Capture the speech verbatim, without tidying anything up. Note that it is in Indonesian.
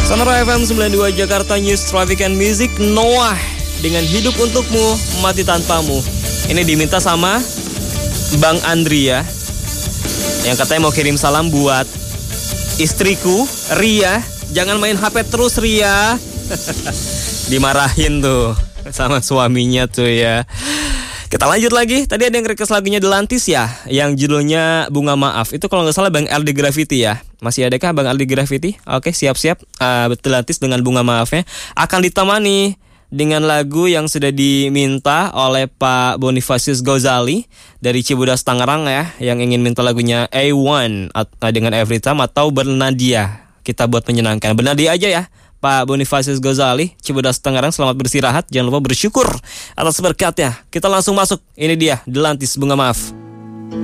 Sonora F M sembilan puluh dua Jakarta News Traffic and Music. Noah dengan Hidup Untukmu, Mati Tanpamu. Ini diminta sama Bang Andri ya, yang katanya mau kirim salam buat istriku Ria. Jangan main H P terus Ria. Dimarahin tuh sama suaminya tuh ya. Kita lanjut lagi. Tadi ada yang request lagunya Delantis ya, yang judulnya Bunga Maaf. Itu kalau nggak salah Bang Aldi Graffiti ya. Masih adakah Bang Aldi Graffiti? Oke, siap-siap. uh, Delantis dengan Bunga Maafnya akan ditemani dengan lagu yang sudah diminta oleh Pak Bonifacius Gozali dari Cibodas Tangerang ya, yang ingin minta lagunya A satu dengan Every Time atau Bernadia. Kita buat menyenangkan Bernadia aja ya, Pak Bonifacius Gozali, Cibodas Tangerang. Selamat beristirahat, jangan lupa bersyukur atas berkatnya. Kita langsung masuk, ini dia Delantis Bunga Maaf.